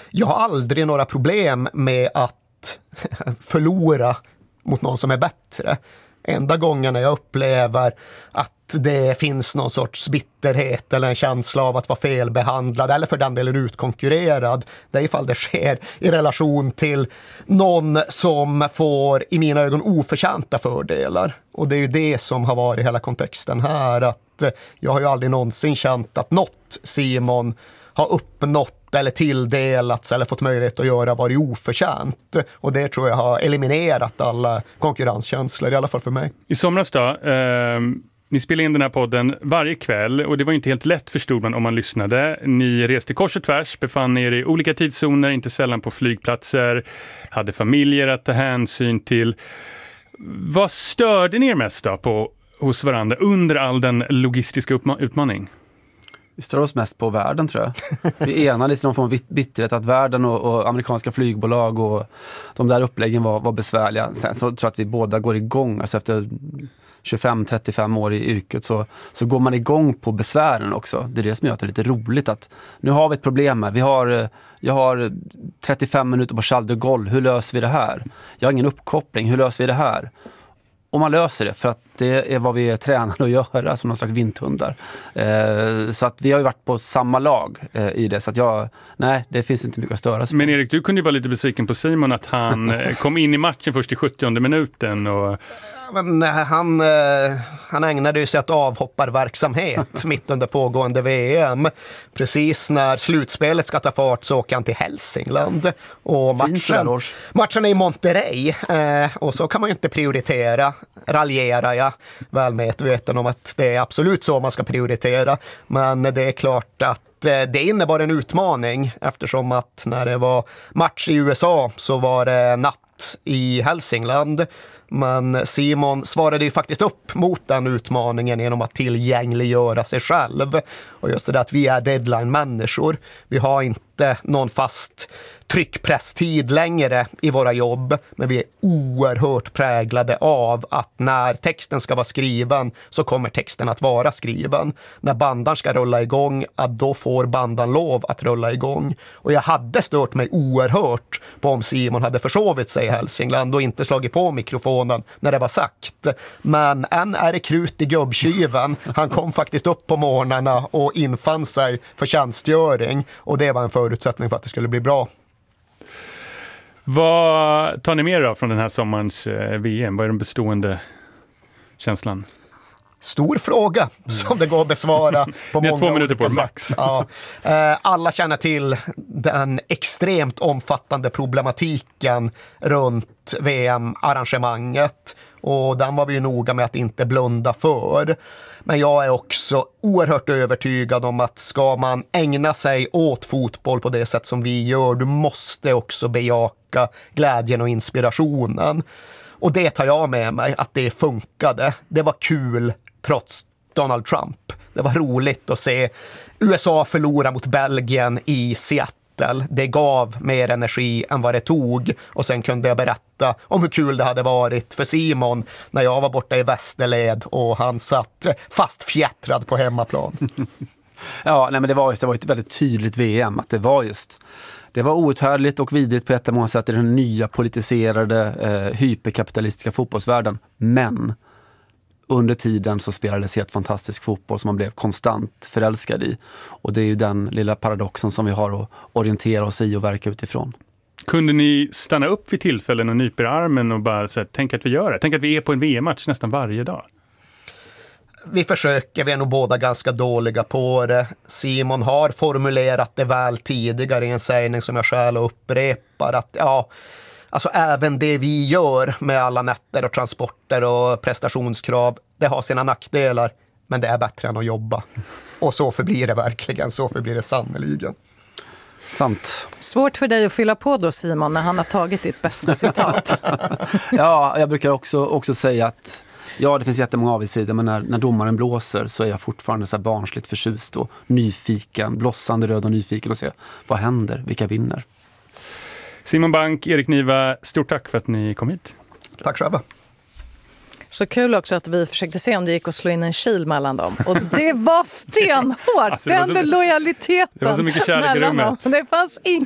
jag har aldrig några problem med att förlora mot någon som är bättre. Enda gången jag upplever att det finns någon sorts bitterhet eller en känsla av att vara felbehandlad eller för den delen utkonkurrerad, det är ifall det sker i relation till någon som får i mina ögon oförtjänta fördelar. Och det är ju det som har varit hela kontexten här, att jag har ju aldrig någonsin känt att något Simon har uppnått eller tilldelats eller fått möjlighet att göra varit oförtjänt. Och det tror jag har eliminerat alla konkurrenskänslor, i alla fall för mig. I somras då, ni spelade in den här podden varje kväll och det var inte helt lätt, förstod man om man lyssnade. Ni reste kors och tvärs, befann er i olika tidszoner, inte sällan på flygplatser, hade familjer att ta hänsyn till. Vad störde ni er mest då hos varandra under all den logistiska utmaning? Vi stör oss mest på världen, tror jag. Vi enades någon form av bitterhet att världen och amerikanska flygbolag och de där uppläggen var besvärliga. Sen så tror jag att vi båda går igång. Alltså efter 25-35 år i yrket så går man igång på besvären också. Det är det som gör att det är lite roligt att nu har vi ett problem här. Jag har 35 minuter på Charles de Gaulle. Hur löser vi det här? Jag har ingen uppkoppling. Hur löser vi det här? Och man löser det, för att det är vad vi är tränade att göra som någon slags vindhundar. Så att vi har ju varit på samma lag i det. Så att det finns inte mycket att störa sig. Men Erik, du kunde ju vara lite besviken på Simon att han kom in i matchen först i 70:e minuten och... Men han ägnade ju sig åt avhopparverksamhet mitt under pågående VM. Precis när slutspelet ska ta fart så åker han till Hälsingland. Och matchen är i Monterrey. Och så kan man ju inte prioritera. Raljerar jag väl medveten om att det är absolut så man ska prioritera. Men det är klart att det innebar en utmaning, eftersom att när det var match i USA så var det natt i Hälsingland. Men Simon svarade ju faktiskt upp mot den utmaningen genom att tillgängliggöra sig själv. Och just det att vi är deadline-människor. Vi har inte någon fast tryckpresstid längre i våra jobb, men vi är oerhört präglade av att när texten ska vara skriven så kommer texten att vara skriven. När bandan ska rulla igång, att då får bandan lov att rulla igång. Och jag hade stört mig oerhört på om Simon hade försovit sig i Hälsingland och inte slagit på mikrofonen när det var sagt. Men än är det krut i gubbkyven. Han kom faktiskt upp på morgnarna och infann sig för tjänstgöring, och det var en förutsättning för att det skulle bli bra. Vad tar ni med då från den här sommarens VM? Vad är den bestående känslan? Stor fråga som det går att besvara på många 2 minuter på max. Ja. Alla känner till den extremt omfattande problematiken runt VM-arrangemanget, och den var vi ju noga med att inte blunda för. Men jag är också oerhört övertygad om att ska man ägna sig åt fotboll på det sätt som vi gör, du måste också bejaka glädjen och inspirationen. Och det tar jag med mig, att det funkade. Det var kul trots Donald Trump. Det var roligt att se USA förlora mot Belgien i Seattle. Det gav mer energi än vad det tog, och sen kunde jag berätta om hur kul det hade varit för Simon när jag var borta i västerled och han satt fast fjättrad på hemmaplan. Ja, nej, men det var ett väldigt tydligt VM att det var outhärdligt och vidrigt på ett många sätt i den nya politiserade hyperkapitalistiska fotbollsvärlden, men under tiden så spelades helt fantastisk fotboll som man blev konstant förälskad i. Och det är ju den lilla paradoxen som vi har att orientera oss i och verka utifrån. Kunde ni stanna upp vid tillfällen och nypa i armen och bara så här, tänk att vi gör det? Tänk att vi är på en VM-match nästan varje dag. Vi försöker, vi är nog båda ganska dåliga på det. Simon har formulerat det väl tidigare i en sägning som jag själv upprepar, att alltså även det vi gör med alla nätter och transporter och prestationskrav, det har sina nackdelar, men det är bättre än att jobba. Och så förblir det verkligen, så förblir det sannoliken. Sant. Svårt för dig att fylla på då, Simon, när han har tagit ditt bästa citat. Ja, jag brukar också säga att det finns jättemånga avigsidor, men när domaren blåser så är jag fortfarande så här barnsligt förtjust och nyfiken, blossande röd och nyfiken, och se vad händer, vilka vinner. Simon Bank, Erik Niva, stort tack för att ni kom hit. Tack själva. Så kul också att vi försökte se om det gick att slå in en kil mellan dem. Och det var stenhårt, alltså, den lojaliteten. Det var så mycket kärlek i rummet. Det fanns ingen